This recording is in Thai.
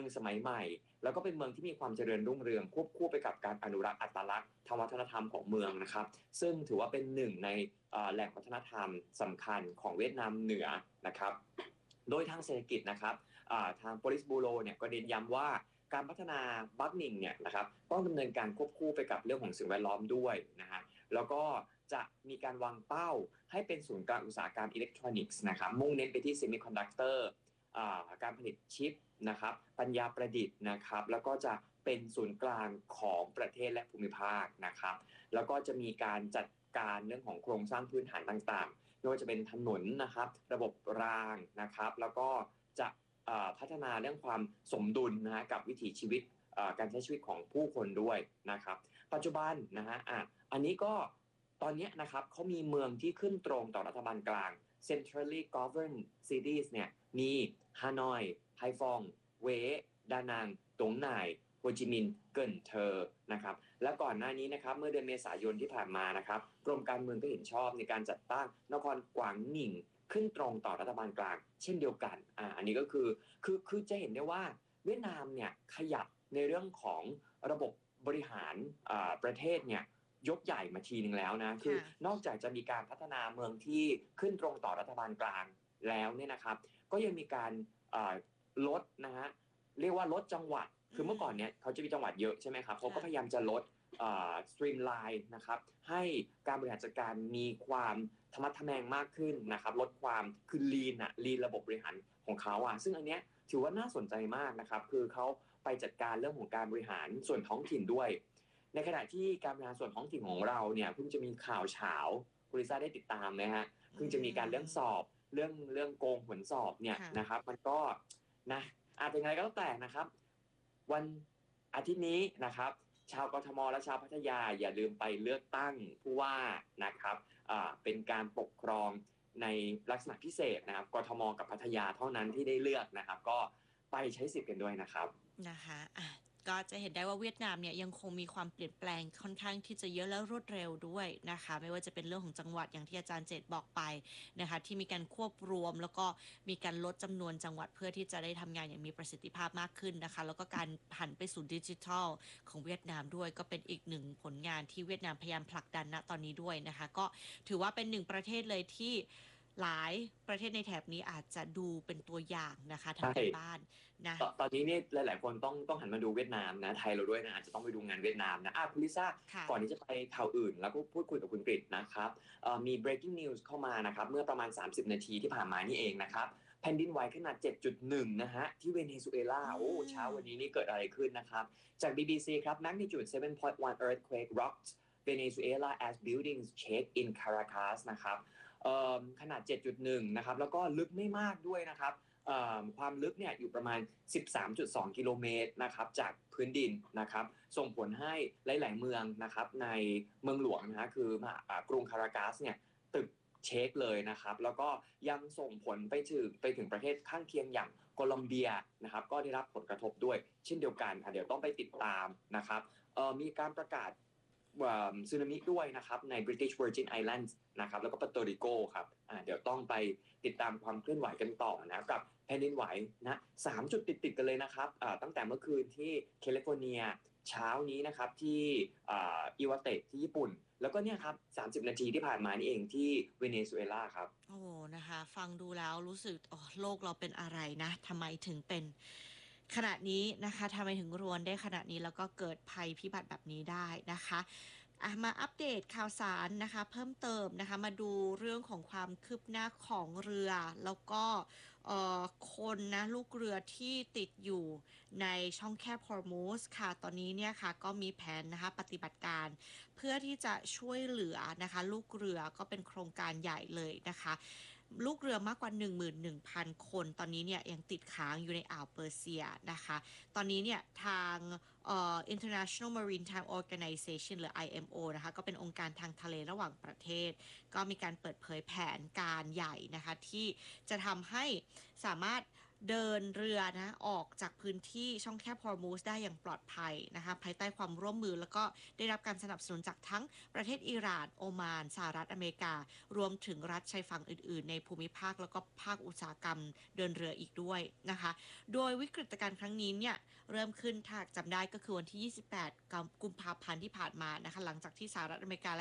สมัยใหม่แล้วก็เป็นเมืองที่มีความเจริญรุ่งเรืองควบคู่ไปกับการอนุรักษ์อัตลักษณ์ทางวัฒนธรรมของเมืองนะครับซึ่งถือว่าเป็นหนึ่งในแหล่งวัฒนธรรมสำคัญของเวียดนามเหนือนะครับโดยทางเศรษฐกิจนะครับทาง Police Bureau เนี่ยก็เน้นย้ำว่าการพัฒนาบัคนิงเนี่ยนะครับต้องดำเนินการควบคู่ไปกับเรื่องของสิ่งแวดล้อมด้วยนะฮะแล้วก็จะมีการวางเป้าให้เป็นศูนย์กลางอุตสาหกรรมอิเล็กทรอนิกส์นะครับมุ่งเน้นไปที่เซมิคอนดักเตอร์การผลิตชิปนะครับปัญญาประดิษฐ์นะครับแล้วก็จะเป็นศูนย์กลางของประเทศและภูมิภาคนะครับแล้วก็จะมีการจัดการเรื่องของโครงสร้างพื้นฐานต่างๆไม่ว่าจะเป็นถนนนะครับระบบรางนะครับแล้วก็จะพัฒนาเรื่องความสมดุลนะฮะกับวิถีชีวิตการใช้ชีวิตของผู้คนด้วยนะครับปัจจุบันนะฮะอันนี้ก็ตอนนี้นะครับเขามีเมืองที่ขึ้นตรงต่อรัฐบาลกลาง centrally governed cities เนี่ยมีฮานอยไฮฟองเวดานังตงหน่ายโฮจิมินห์เกินเทอร์นะครับและก่อนหน้านี้นะครับเมื่อเดือนเมษายนที่ผ่านมานะครับกรมการเมืองก็เห็นชอบในการจัดตั้งนครกวางหนิงขึ้นตรงต่อรัฐบาลกลางเช่นเดียวกันอันนี้ก็คือจะเห็นได้ว่าเวียดนามเนี่ยขยับในเรื่องของระบบบริหารประเทศเนี่ยยกใหญ่มาทีนึงแล้วนะคือนอกจากจะมีการพัฒนาเมืองที่ขึ้นตรงต่อรัฐบาลกลางแล้วเนี่ยนะครับก็ยังมีการลดนะฮะเรียกว่าลดจังหวัดคือเมื่อก่อนเนี่ยเขาจะมีจังหวัดเยอะใช่ไหมครับเขาก็พยายามจะลดสตรีมไลน์นะครับให้การบริหารจัดการมีความธรรมะทแมงมากขึ้นนะครับลดความคือลีนระบบบบริหารของเขาซึ่งอันเนี้ยถือว่าน่าสนใจมากนะครับคือเขาไปจัดการเรื่องของการบริหารส่วนท้องถิ่นด้วยในขณะที่การบริหารส่วนท้องถิ่นของเราเนี่ยเพิ่งจะมีข่าวเฉาคุณลิซ่าได้ติดตามนะฮะเพิ่งจะมีการเรื่องสอบเรื่องโกงผลสอบเนี่ยนะครับมันก็นะเป็นไงก็แล้วแต่นะครับวันอาทิตย์นี้นะครับชาวกทมและชาวพัทยาอย่าลืมไปเลือกตั้งผู้ว่านะครับเป็นการปกครองในลักษณะพิเศษนะครับกทมกับพัทยาเท่านั้นที่ได้เลือกนะครับก็ไปใช้สิทธิ์กันด้วยนะครับนะคะก็จะเห็นได้ว่าเวียดนามเนี่ยยังคงมีความเปลี่ยนแปลงค่อนข้างที่จะเยอะและรวดเร็วด้วยนะคะไม่ว่าจะเป็นเรื่องของจังหวัดอย่างที่อาจารย์เจตบอกไปนะคะที่มีการควบรวมแล้วก็มีการลดจำนวนจังหวัดเพื่อที่จะได้ทำงานอย่างมีประสิทธิภาพมากขึ้นนะคะแล้วก็การหันไปสู่ดิจิทัลของเวียดนามด้วยก็เป็นอีกหนึ่งผลงานที่เวียดนามพยายามผลักดันณตอนนี้ด้วยนะคะก็ถือว่าเป็นหนึ่งประเทศเลยที่หลายประเทศในแถบนี้อาจจะดูเป็นตัวอย่างนะคะทำการบ้านนะตอนนี้นี่หลายๆคนต้องหันมาดูเวียดนามนะไทยเราด้วยนะอาจจะต้องไปดูงานเวียดนามนะคุณลิซ่าก่อนที่จะไปข่าวอื่นแล้วก็พูดคุยกับคุณกฤษนะครับมี breaking news เข้ามานะครับเมื่อประมาณ30นาทีที่ผ่านมานี่เองนะครับแผ่นดินไหวขนาด 7.1 นะฮะที่เวเนซุเอลาเช้าวันนี้นี่เกิดอะไรขึ้นนะครับจาก BBC ครับ magnitude 7.1 earthquake rocked Venezuela as buildings shake in Caracas นะครับขนาด 7.1 นะครับแล้วก็ลึกไม่มากด้วยนะครับความลึกเนี่ยอยู่ประมาณ 13.2 กิโลเมตรนะครับจากพื้นดินนะครับส่งผลให้หลายๆเมืองนะครับในเมืองหลวงนะฮะคือกรุงคารากัสเนี่ยตึกเชคเลยนะครับแล้วก็ยังส่งผลไปถึงประเทศข้างเคียงอย่างโคลอมเบียนะครับก็ได้รับผลกระทบด้วยเช่นเดียวกันเดี๋ยวต้องไปติดตามนะครับมีการประกาศสึนามิด้วยนะครับใน British Virgin Islands นะครับแล้วก็ปาโตริโกครับเดี๋ยวต้องไปติดตามความเคลื่อนไหวกันต่อนะกับแผ่นดินไหวนะ3จุดติดกันเลยนะครับตั้งแต่เมื่อคืนที่แคลิฟอร์เนียเช้านี้นะครับที่อิวาเตะที่ญี่ปุ่นแล้วก็เนี่ยครับ30นาทีที่ผ่านมานี่เองที่เวเนซุเอลาครับโอ้นะคะฟังดูแล้วรู้สึกโลกเราเป็นอะไรนะทำไมถึงเป็นขนาดนี้นะคะทำไมถึงรวนได้ขนาดนี้แล้วก็เกิดภัยพิบัติแบบนี้ได้นะคะมาอัปเดตข่าวสารนะคะเพิ่มเติมนะคะมาดูเรื่องของความคืบหน้าของเรือแล้วก็คนนะลูกเรือที่ติดอยู่ในช่องแคบฮอร์มูสค่ะตอนนี้เนี่ยค่ะก็มีแผนนะคะปฏิบัติการเพื่อที่จะช่วยเหลือนะคะลูกเรือก็เป็นโครงการใหญ่เลยนะคะลูกเรือมากกว่า 11,000 คนตอนนี้เนี่ยยังติดค้างอยู่ในอ่าวเปอร์เซียนะคะตอนนี้เนี่ยทางInternational Maritime Organization หรือ IMO นะคะก็เป็นองค์การทางทะเลระหว่างประเทศก็มีการเปิดเผยแผนการใหญ่นะคะที่จะทำให้สามารถเดินเรือนะออกจากพื้นที่ช่องแคบฮอร์มูสได้อย่างปลอดภัยนะคะภายใต้ความร่วมมือแล้วก็ได้รับการสนับสนุนจากทั้งประเทศอิหร่านโอมานสหรัฐอเมริการวมถึงรัฐชายฝั่งอื่นๆในภูมิภาคแล้วก็ภาคอุตสาหกรรมเดินเรืออีกด้วยนะคะโดยวิกฤตการณ์ครั้งนี้เนี่ยเริ่มขึ้นถ้าจำได้ก็คือวันที่ 28 กุมภาพันธ์ที่ผ่านมานะคะหลังจากที่สหรัฐอเมริกาและ